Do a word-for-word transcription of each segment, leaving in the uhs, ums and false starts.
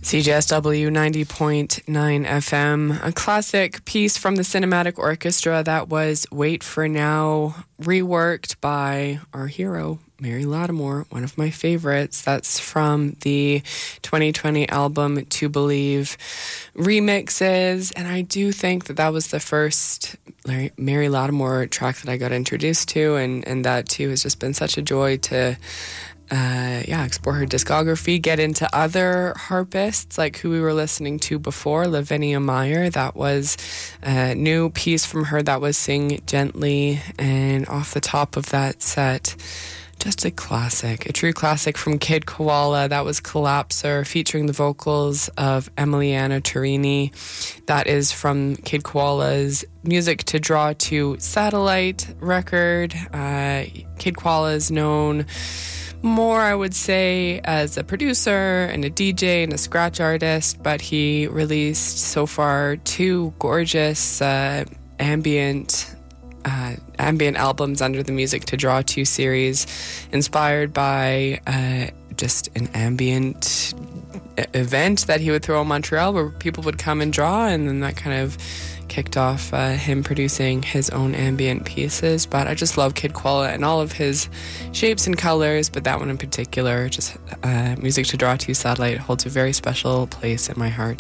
C J S W ninety point nine F M, a classic piece from the Cinematic Orchestra that was Wait for Now, reworked by our hero, Mary Lattimore, one of my favorites. That's from the twenty twenty album To Believe remixes, and I do think that that was the first Mary Lattimore track that I got introduced to, and, and that too has just been such a joy to Uh, yeah, explore her discography, get into other harpists like who we were listening to before, Lavinia Meyer. That was a new piece from her that was Sing Gently, and off the top of that set, just a classic, a true classic from Kid Koala. That was Collapser, featuring the vocals of Emiliana Torini. That is from Kid Koala's Music to Draw to Satellite record. Uh, Kid Koala is known more, I would say, as a producer and a D J and a scratch artist, but he released so far two gorgeous uh, ambient uh, ambient albums under the Music to Draw To series, inspired by uh, just an ambient event that he would throw in Montreal where people would come and draw, and then that kind of kicked off uh, him producing his own ambient pieces. But I just love Kid Koala and all of his shapes and colors, but that one in particular, just uh, Music to Draw To Satellite, holds a very special place in my heart.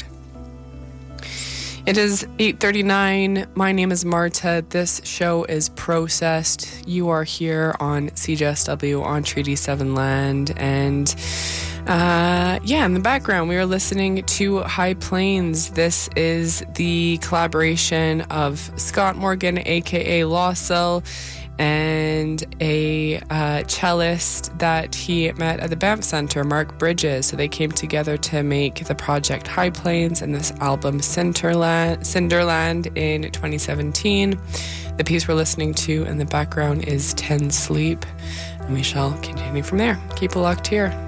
It is eight thirty-nine. My name is Marta. This show is Processed. You are here on C J S W on Treaty seven land, and Uh, yeah, in the background, we are listening to High Plains. This is the collaboration of Scott Morgan, a k a. Lawsell, and a uh, cellist that he met at the Banff Centre, Mark Bridges. So they came together to make the project High Plains and this album Cinderland, Cinderland in twenty seventeen. The piece we're listening to in the background is Ten Sleep, and we shall continue from there. Keep it locked here.